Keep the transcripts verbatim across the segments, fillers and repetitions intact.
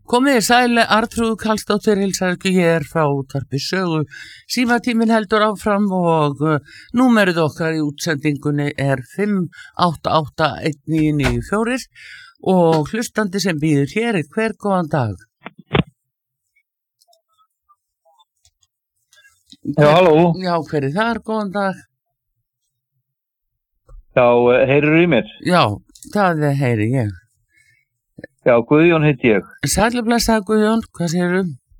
Komið sæl, Arnþrúður Karlsdóttir heilsar ykkur hér frá útvarpi Sögu. Símatíminn heldur áfram og uh, númerið okkar í útsendingunni er fimm átta átta eitt níu níu fjögur og hlustandi sem býður hér er hver góðan dag. Já, halló. Já, hver er þar, góðan dag? Já, heyrir í mér? Já, það heyri ég. Já, Guðjón heiti ég. Sæll blessaður Guðjón, hvað segirðu?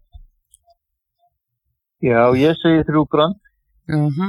Já, ég segi þrjú grand. Uh-huh.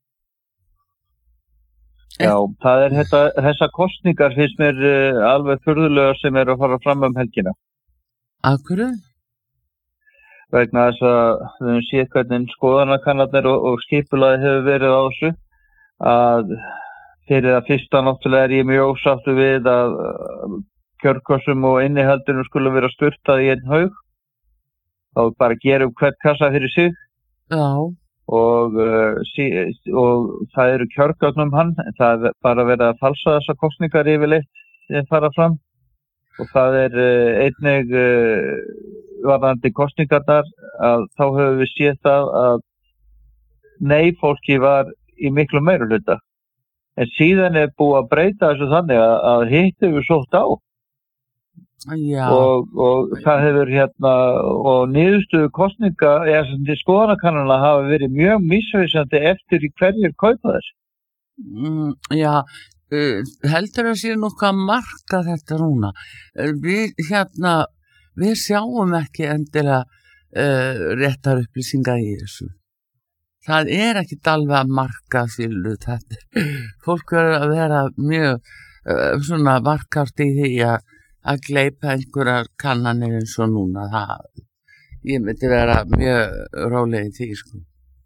Já, það er þetta, þessa kosningar finnst mér uh, alveg furðulegar sem eru að fara fram um helgina. Af hverju? Vegna þess að við höfum séð hvernig skoðanakannarnir og, og skipulagið hefur verið á þessu. Að fyrir það fyrsta náttúrulega er ég mjög ósáttur við að uh, kjörkossum og innihaldinu skulle vera sturtað í einn haug. Þá bara gerum hvert kassa fyrir sig. Já. Og, uh, sí, og það eru kjörgögnum hann, það er bara verið að falsa þessar kosningar yfirleitt sem fara fram. Og það er uh, einnig uh, varðandi kosningarnar að þá höfum við séð það að nei fólki var í miklu meirihluta. En síðan er búið að breyta þessu þannig að, að hitt hefur sótt á. Já. Og, og það hefur hérna og niðurstöðu kosninga eða sem til skoðanakannana hafa verið mjög misvísandi eftir í hverjir kaupa þess. Mm, já, uh, heldur að sé nokkuð að marka þetta núna. Uh, við hérna, við sjáum ekki endilega uh, réttar upplýsingar í þessu. Það er ekki alveg að marka fylgu þetta. Fólk verður að vera mjög uh, svona markart í því að að gleypa einhverjar kannanir eins og núna. Það, ég myndi vera mjög róleg í því, sko.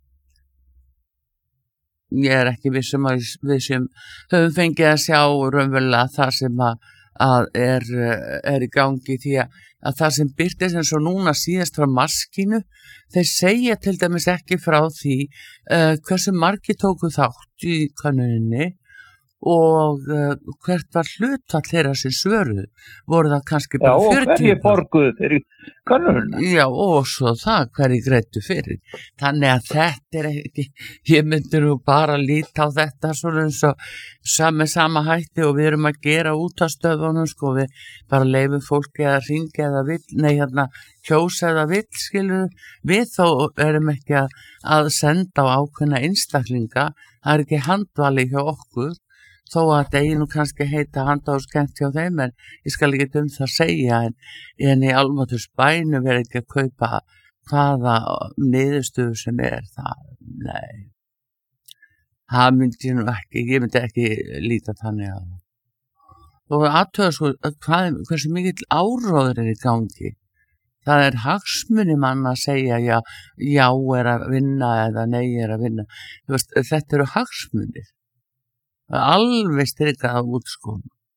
Ég er ekki vissum að við sem höfum fengið að sjá raunverulega það sem að, að er, er í gangi því að, að það sem birtist eins og núna síðast frá maskínu, þeir segja til dæmis ekki frá því uh, hversu margir tóku þátt í kannuninni og uh, hvert var hlutfall þeirra sem svöruðu, voru það kannski bara fjörutíu. Já, og hverju borguðu fyrir kannununa. Já, og svo það hverju greiddu fyrir. Þannig að þetta er ekki, ég myndi nú bara líta á þetta svona eins og sami sama hætti og við erum að gera út af stöðunum, sko, við bara leifum fólki að ringja eða vill, nei hérna, kjósa eða vill, skilur við þó erum ekki að, að senda á ákveðna einstaklinga, það er ekki handvali hjá okkur, þó að það einu kannski heita handa og skemmt hjá þeim, en ég skal ekki um það segja, en, en í almáturs bænu verið ekki að kaupa hvaða niðurstöðu sem er það, nei. Það myndi nú ekki, ég myndi ekki líta þannig að. Og aðtöða svo, hvað, hversu mikill áróður er í gangi. Það er hagsmuni mann að segja já, já er að vinna eða nei er að vinna. Veist, þetta eru hagsmunir. Alveg strikað út, sko.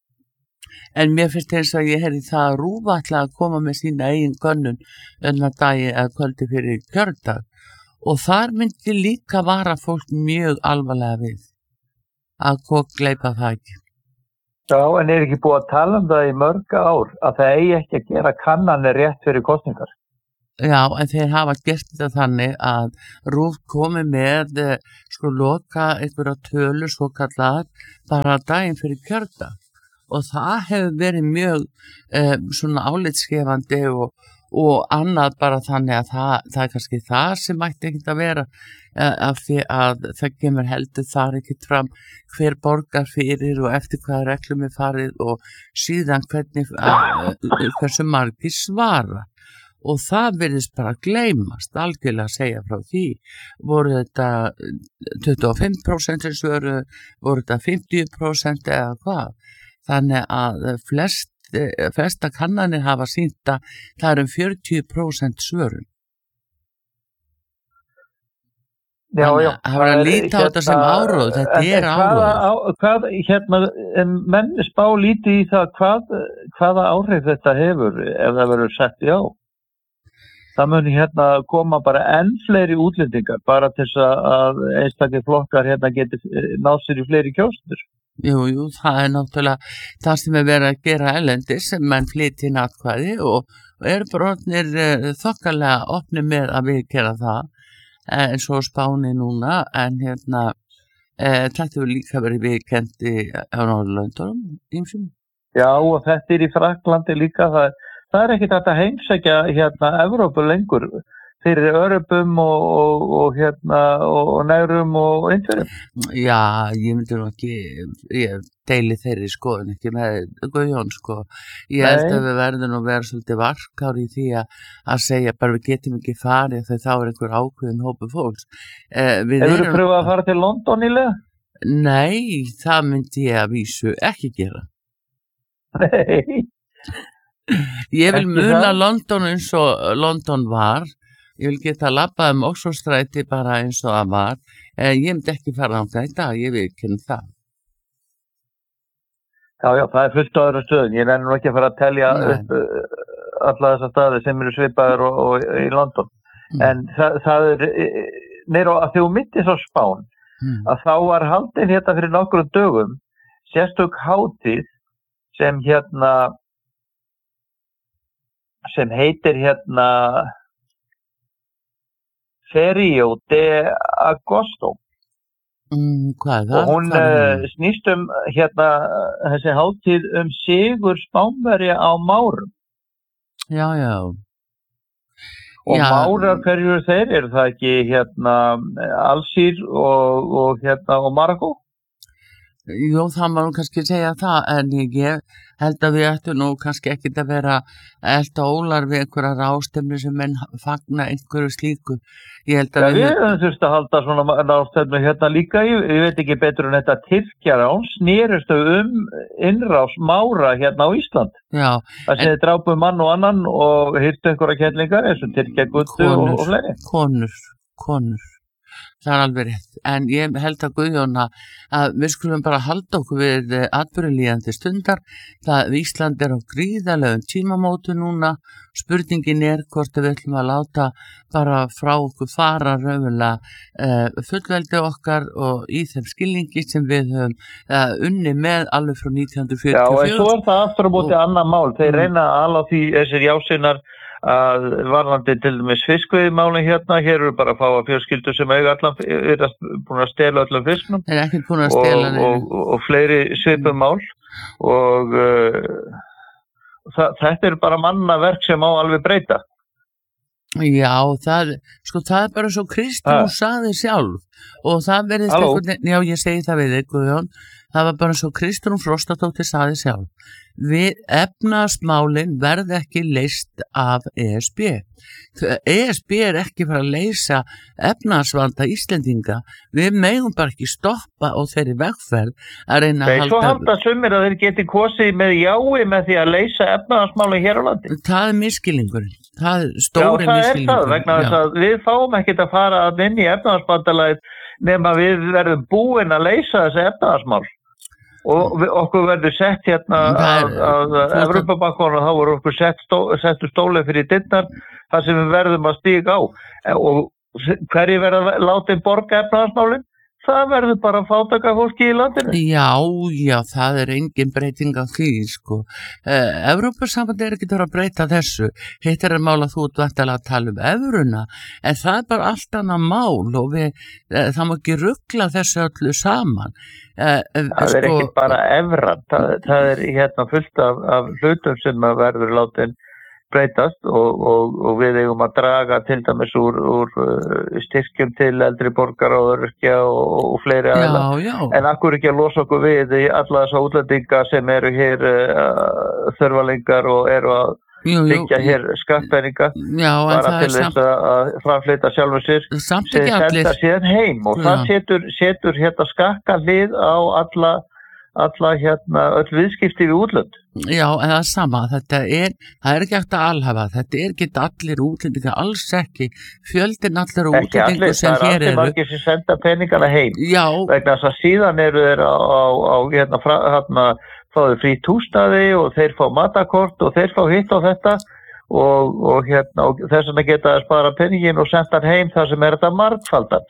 En mér finnst eins að ég hefði það að rúfa ætla að koma með sína eigin könnun enna dagi eða kvöldi fyrir kjördag og þar myndi líka vara fólk mjög alvarlega við að hvað gleypa það ekki. Já, en er ekki búið að tala um það í mörg ár að það eigi ekki að gera kannanir rétt fyrir kosningar? Já, en þeir hafa gert þetta þannig að RÚV komi með sko loka einhverja tölu svo kallar bara daginn fyrir kjördag og það hefur verið mjög eh, svona álitsgefandi og, og annað bara þannig að það, það er kannski það sem mætti ekkert að vera eh, af því að það kemur heldur þar ekkert fram hver borgar fyrir og eftir hvaða reglum er farið og síðan hvernig eh, hversu margir svara. Og það virðist bara gleymast, algjörlega að segja frá því. Voru þetta tuttugu og fimm prósent svöru, voru þetta fimmtíu prósent eða hvað. Þannig að flest, flesta kannanir hafa sýnt að það er um fjörutíu prósent svöru. Já, já. Það var að líta á þetta sem áróð, þetta er áróð. Hvað, hérna, menn spá lítið í það hvað, hvaða áhrif þetta hefur ef það verður sett já. Það muni hérna koma bara enn fleiri útlendingar bara til þess að einstakir flokkar hérna geti náð sér í fleiri kjósendur. Jú, jú, það er náttúrulega það sem er verið að gera erlendis sem menn flytja inn atkvæði og, og eru brotnir uh, þokkalega opni með að við gera það en svo Spáni núna en hérna uh, þetta hefur líka verið viðkendi á Norðurlöndunum ýmsum. Já og þetta er í Frakklandi líka það, það er ekkert hægt að heimsækja hérna Evrópu lengur fyrir Örubum og, og, og hérna og nærum og einhverjum. Já, ég myndi nú ekki ég deili þeirri skoðun ekki með Guðjón sko. Ég held Nei. Að við verðum nú vera svolítið varkár í því að, að segja bara við getum ekki farið þegar þá er einhver ákveðin hópu fólks. Eh, Hefur þú pröfað að fara til London í lega? Nei, það myndi ég að vísu ekki gera. Nei. Ég vil muna London eins og London var. Ég vil geta labbað um Oxfordstræti bara eins og það var. En ég myndi ekki fara á þetta, ég vil ekki það. Já, já, það er fullt á öðru stöðum. Ég nefnir ekki að fara að telja upp alla þessa staði sem eru svipaðir og, og í London. Mm. En það, það er, neyru að þú myndist á Spán, mm. að þá var haldin hérna fyrir nokkrum dögum, sérstök hátíð sem hérna, sem heitir hérna, Ferio de Agosto. Mm, hvað er það? Og hún uh, snýst um hérna þessi hátíð um sigur Spánverja á Márum. Já, já. Og já. Márar hverjur þeir, eru það ekki hérna Alsír og, og hérna og Marokko? Jú, það má nú kannski segja það, en ég held að við ættum nú kannski ekkit að vera elda ólar við einhverja rástefnu sem menn fagna einhverju slíku. Ég held að Já, við við höfum þurft að halda svona rástefnu hérna líka, ég, ég veit ekki betur en þetta Tyrkjarán snerist um innrás Mára hérna á Ísland. Já. Það sem þið drápu mann og annan og hirtu einhverja kettlingar eins og Tyrkjaguttu og, og fleiri. Konur, konur. Það er alveg rétt, en ég held að Guðjóna að við skulum bara halda okkur við atburðarlíðandi stundar. Það Ísland er á gríðarlegum tímamótu núna. Spurningin er hvort við ætlum að láta bara frá okkur fara raunverulega uh, fullveldi okkar og í þeim skilningi sem við höfum uh, unni með alveg frá nítján hundruð fjörutíu og fjögur. Já, en svo er það aftur á móti annað mál. Þeir reyna að ala því þessir jásinnar að varðandi til dæmis fiskveiðimálin hérna, hér eru bara að fá að fjölskyldu sem eiga allan, er búin að stela allan fisknum er ekki búin að stela og, og, og, og fleiri svipum mál og uh, það, þetta er bara mannaverk sem á alveg breyta. Já, það, sko það er bara svo Kristrún sagði sjálf og það verðist eitthvað, já ég segi það við þig Guðjón, það var bara svo Kristrún Frostadóttir sagði sjálf. Við efnahagsmálin verð ekki leyst af E S B. E S B er ekki fyrir að leysa efnahagsvanda Íslendinga. Við megum bara ekki stoppa á þeirri vegferð að reyna að halda... Svo halda sumir að þeir geti kosið með jái með því að leysa efnahagsmálin hér á landi. Það er miskilningurinn. Það er stóri miskilningurinn. Já, það er það, vegna þess að við fáum ekkert að fara inn í efnahagsbandalagið nema við verðum búin að leysa þessi efnahagsmál. Og við, okkur verður sett hérna að, að Evrópabakkonum og þá voru okkur sett stó, settu stólið fyrir dyrnar þar sem við verðum að stíga á og hverju verða látið borga efnahagsmálin? Það verður bara fátæka fólki í landinu. Já, já, það er engin breyting á því, sko. Uh, Evrópusambandi er ekki að breyta þessu. Hitt er að mála þú út vantilega að tala um evruna, en það er bara allt annað mál og við, uh, það má ekki rugla þessu öllu saman. Uh, uh, það er sko, ekki bara evran, það, það er hérna fullt af, af hlutum sem að verður látin breytast og, og, og við eigum að draga til dæmis úr, úr styrkjum til eldri borgara og öryrkja og, og fleiri aðeila. En akkur ekki að losa okkur við í alla þessa útlendinga sem eru hér uh, þörfalingar og eru að byggja hér skattpenninga bara til þess samt... að framfleyta sjálfur sér sem senda sér heim og já. Það setur, setur hérna skakka hlið á alla alla hérna öll viðskipti við útlönd. Já, en það er sama, þetta er það er ekki eftir að alhafa, þetta er ekki allir útlendingar, alls ekki fjöldin allir útlendingar sem hér eru. Það er allir margir sem senda peningana heim. Já. Vegna þess að síðan eru þeir á, á, á hérna, fra, hérna fáðu frýtt húsnæði og þeir fá matakort og þeir fá hitt á þetta og, og hérna og þess vegna geta að spara peningin og senda hann heim þar sem er þetta margfaldan.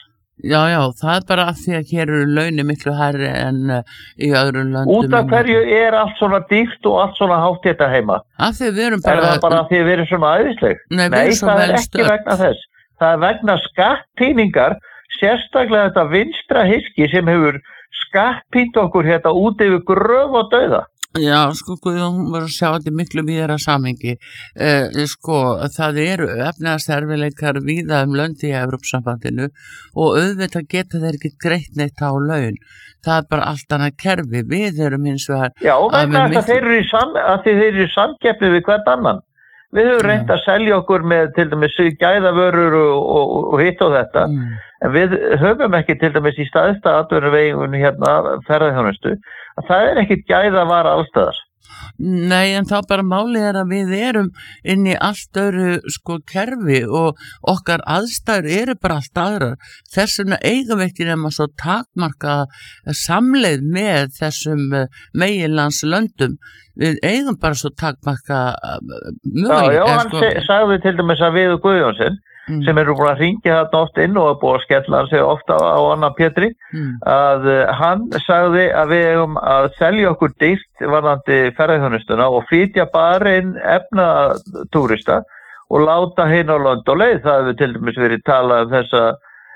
Já, já, það er bara af því að hér eru launin miklu hærri en uh, í öðrum löndum. Út af hverju er allt svona dýrt og allt svona hátt þetta heima? Af því við erum bara... Er það bara af því að við erum svona æðisleg? Nei, við erum svo það vel er ekki stödd. vegna þess. Það er vegna skattpíningar, sérstaklega þetta vinstra hyski sem hefur skattpínt okkur hérna út yfir gröf og dauða. Já, sko, Guðjón, hún var að sjá þetta miklu víðara samhengi. Eh, sko, það eru efnahagserfiðleikar víða um lönd í Evrópusambandinu og auðvitað geta þeir ekki greitt neitt á laun. Það er bara allt annað kerfi. Við erum hins vegar... Já, og vegna miklu... að þeir eru í sam... að þeir eru í samkeppni við hvern annan. Við höfum reynt að selja okkur með til dæmis gæðavörur og, og, og hitt og þetta, mm. en við höfum ekki til dæmis í staðsta atvinnuvegingunni hérna ferðaþjónustu, að það er ekki gæðavara allstaðar. Nei, en þá bara málið er að við erum inn í allt öðru sko kerfi og okkar aðstæður eru bara allt aðrar. Þess vegna eigum við ekki nema svo takmarka samleið með þessum meginlandslöndum. Við eigum bara svo takmarka möguleika. Já, já, hann sko... sagði til dæmis að við og Guðjónsson, mm. sem eru búin að hringja þarna oft inn og er búin að skella hann sig ofta á annan Pétri, mm. að uh, hann sagði að við eigum að selja okkur dýrt varðandi ferðaþjónustuna og flytja bara inn efnatúrista og láta hinn á lönd og leið. Það hefur til dæmis verið talað um þessa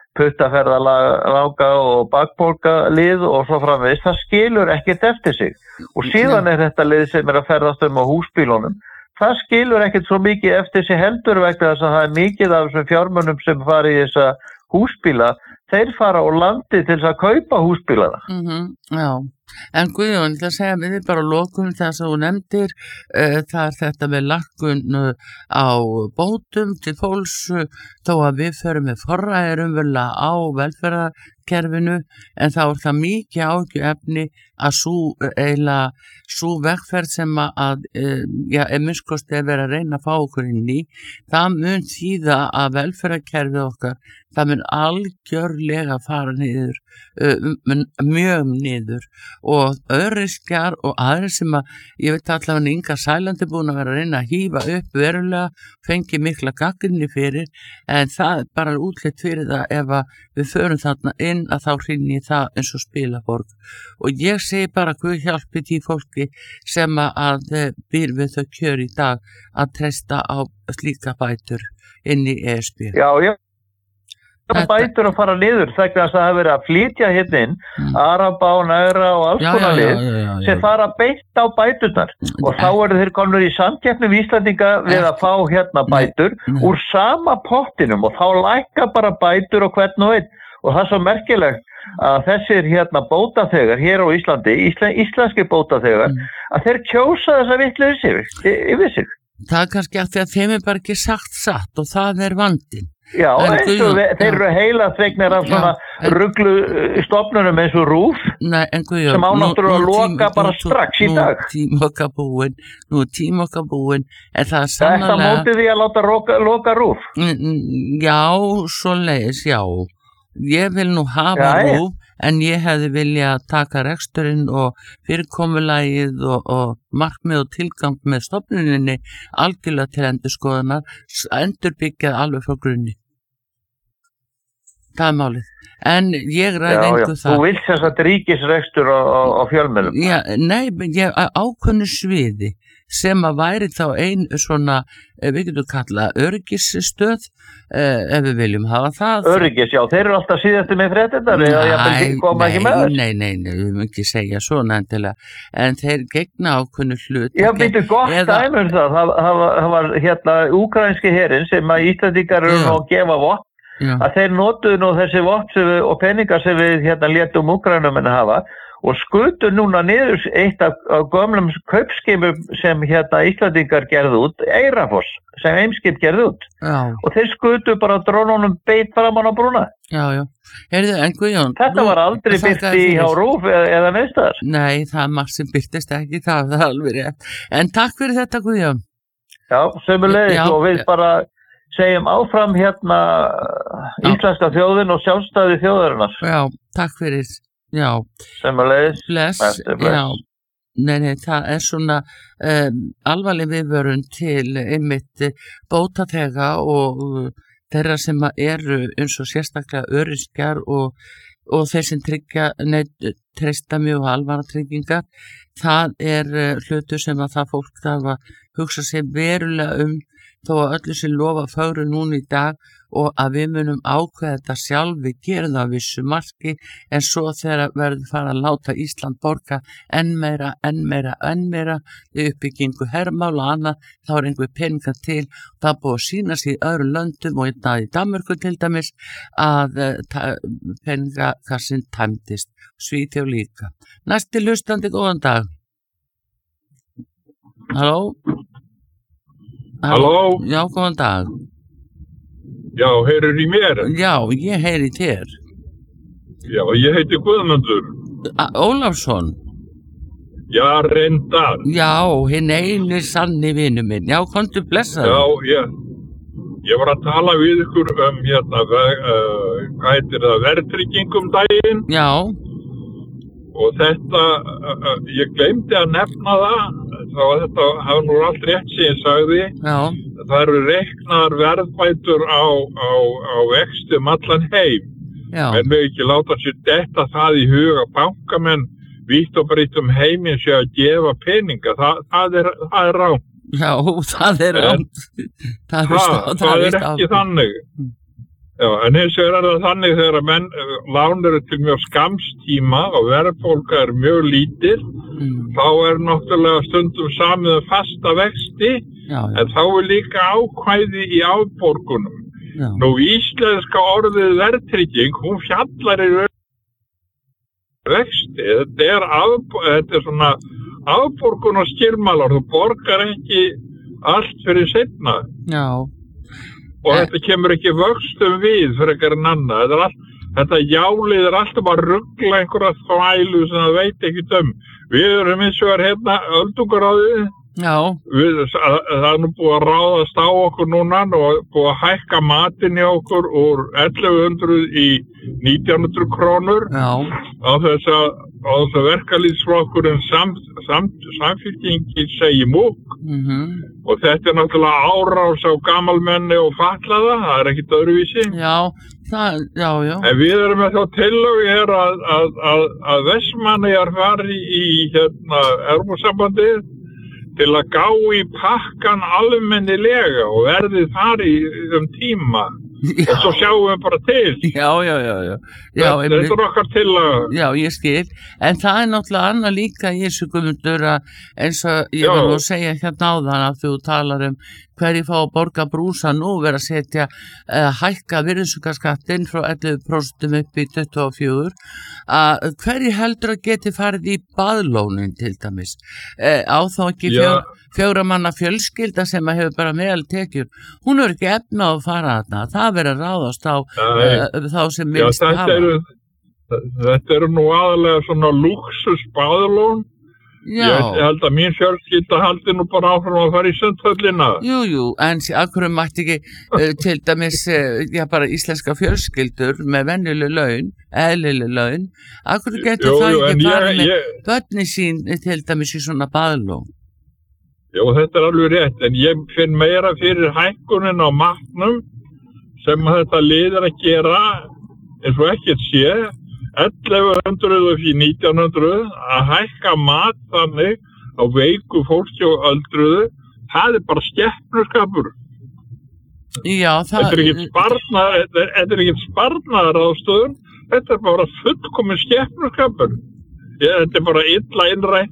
puttaferðalanga og bakpólka lið og svo framvegis. Það skilur ekkert eftir sig. Og síðan er þetta lið sem er að ferðast um á húsbílunum. Það skilur ekkert svo mikið eftir sig heldur vegna þess að það er mikið af þessum fjármunum sem fara í þessa húsbíla. Þeir fara á landi til þess að kaupa húsbílana. Mm-hmm, já, en Guðjón, það segja við bara lokum þess að þú nefndir, uh, það er þetta með lækkun á bótum til fólks, þó að við förum með forræðir umverulega á velferðarkerfinu, en þá er það mikið ágjöfni að svo eiginlega svo vegferð sem að uh, já, er minnskosti að vera að reyna að fá okkur inn í, það mun þýða að velferðarkerfið okkar, það mun algjörlega fara niður, uh, mjög niður og öryrkjar og aðrir sem að, ég veit allavega að Inga Sæland er búin að vera að reyna að hífa upp verulega, fengi mikla gagnrýni fyrir, en það er bara útlitt fyrir það ef að við förum þarna inn að þá hrynji það eins og spilaborg. Og ég segi bara Guð hjálpi því fólki sem að býr við þau kjör í dag að treysta á slíka bætur inn í E S B. Já, já. Þetta bætur að fara niður þegar það hefur verið að flytja hérna inn mm. Araba og Nægra og alls konar lið sem fara beint á bæturnar mm. og þá eru þeir komnir í samkeppni við Íslandinga við að fá hérna bætur mm. úr sama pottinum og þá lækka bara bætur og hvern og einn og það er svo merkilegt að þessir hérna bótaþegar hér á Íslandi, íslen, íslenski bótaþegar mm. að þeir kjósa þessa vitlu yfir sig. Það er kannski að því að þeim er bara ekki sagt satt og það er vandinn. Já, eins og við, þeir eru heila þregnir af svona en, ruglu stofnunum eins og RÚV nei, en Guðjón, sem ánáttur að loka tím, bara nú, strax í dag. Nú tíma okkar búin, nú tíma okkar búin, en það er sannlega... Þetta mótið því að láta loka, loka RÚV? Já, svo leiðis, já. Ég vil nú hafa já, RÚV, en ég hefði viljað taka reksturinn og fyrirkomulagið og, og markmið og tilgang með stofnuninni algjörlega til endurskoðunar, endurbyggjað alveg frá grunni. Það er málið. En ég ræði engu það. Þú vilt þess að ríkisrekstur á, á, á fjölmiðlum? Já, nei, ég ákveðnu sviði sem að væri þá ein svona, við getum kallað öryggisstöð, eh, ef við viljum hafa það. Öryggis, já, þeir eru alltaf síðastu með fréttirnar eða ég koma ekki með þess. Nei, nei, nei, við mögum ekki segja svona endilega, en þeir gegna ákveðnu hlut. Já, býttu gott eða... dæmur það, það, það, var, það var hérna úkrainski herinn sem að Íslandingar eru að gefa vopn, að þeir notuðu nú þessi vopn og peningar sem við hérna létum Úkrainum en að hafa, og skutu núna niður eitt af, af gömlum kaupskipum sem hérna Íslandingar gerði út, Eirafoss, sem Eimskip gerði út. Já. Og þeir skutu bara drónunum beitt framan á brúna. Já, já. Heyrðu, en Guðjón... Þetta nú, var aldrei byrti í hjá RÚV eða, eða neðstæðar. Nei, það er margt sem byrtist ekki, það er alveg rétt. En takk fyrir þetta, Guðjón. Já, sömulegis og við bara segjum áfram hérna íslenska þjóðin og sjálfstæði þjóðarinnar. Já, takk fyrir. Já, Sömulegis, bless, já, nei, nei, það er svona um, alvarleg viðvörun til einmitt bótaþega og þeirra sem eru eins og sérstaklega öryrkjar og, og þeir sem tryggja, nei, treysta mjög almannatryggingar, það er hlutur sem að það fólk þarf að hugsa sér verulega um þó að öllu sem lofa fögru núna í dag og að við munum ákveða þetta sjálf, við gerum það á vissu marki en svo þegar verður fara að láta Ísland borga enn meira, enn meira, enn meira í uppbyggingu hermála og annað, þá er einhver peningar til, það er búið að sína sig í öðrum löndum og þetta í Danmörku til dæmis að peningakassin tæmdist, Svíþjóð líka. Næsti hlustandi, góðan dag. Halló? Halló? Já, góðan dag. Já, heyrður í mér? Já, ég heyri þér. Já, ég heiti Guðmundur. A- Ólafsson? Já, reyndar. Já, hinn eini sanni vinu minn. Já, komdu blessaður. Já, ég, ég var að tala við ykkur um hérna, uh, hvað heitir það, verðtryggingum daginn. Já. Og þetta, uh, ég gleymdi að nefna það, þá að þetta hafa nú allt rétt sem ég sagði. Já. Það eru reiknar verðbætur á, á, á vextum allan heim. Já. En við ekki láta sér detta það í huga bankamenn vítt og breytt um heiminn sé að gefa peninga. Þa, það er, það er rátt. Já, það er rátt. Það, það, það, það er ekki þannig. Já, en hins vegar er það þannig þegar að menn lán eru til mjög skamstíma og verðbólga er mjög lítil, mm. þá er náttúrulega stundum samið um fasta vexti, já, já. en þá er líka ákvæði í afborgunum. Já. Nú íslenska orðið verðtrygging, hún fjallar í vexti. Þetta er, af, þetta er svona afborgun og skilmálar, þú borgar ekki allt fyrir seinna. Já. Og eh. þetta kemur ekki vöxtum við fyrir ekkert en annað. Þetta, all, þetta jálið er alltaf að ruggla einhverja þvælu sem það veit ekkert um. Við erum eins og er hérna öldungaráðið. Já. Við, það er nú búið að ráðast á okkur núna og búið að hækka matinn í okkur úr ellefu hundruð í nítján hundruð krónur. Já. Á þess að, að verkalýðsflokkurinn sam, sam, samfylkingin segi múk. Mm-hmm. Og þetta er náttúrulega árás á gamalmenni og fatlaða, það er ekkert öðruvísi. Já, það, já, já. En við erum með þá tillögu hér að, að, að, að Vestmannaeyjar fari í hérna Evrópusambandið til að gá í pakkan almennilega og verði þar í um tíma. Já. Og svo sjáum við bara til. Já, já, já, já. já þetta, þetta er okkar tillögu. Já, ég skil. En það er náttúrulega annað líka í þessu Guðmundur að eins og ég var nú að segja hérna áðan að þú talar um hverju fá að borga brúsa nú vera að setja uh, hækka virðisaukaskattinn frá ellefu prósent upp í tuttugu og fjögur að hverju heldur að geti farið í baðlónin til dæmis uh, á þá ekki fjögur, fjögra manna fjölskylda sem að hefur bara meðal tekjur hún er ekki efna að fara þarna það verður að ráðast á uh, þá sem minnst hafa eru, þetta eru nú aðalega svona luxus baðlón. Já. Ég held að mín fjölskylda haldi nú bara áfram að fara í sundhöllina. Jú, jú, en akkur mætti ekki uh, til dæmis, uh, já bara íslenska fjölskyldur með venjuleg laun, eðlileg laun, akkur getur jú, það jú, ekki farið með ég... börni sín til dæmis í svona baðlón? Jú, þetta er alveg rétt, en ég finn meira fyrir hækkunin á matnum sem þetta liður að gera eins og ekkert sé. ellefu hundruð í nítján hundruð að hækka mat þannig á veiku fólki og öldruðu, það er bara skepnuskapur. Já, það... Þetta er ekkert sparnaðar, þetta er ekkert sparnaðar ástöðun, þetta er bara fullkomin skepnuskapur. Þetta er bara illa innrætt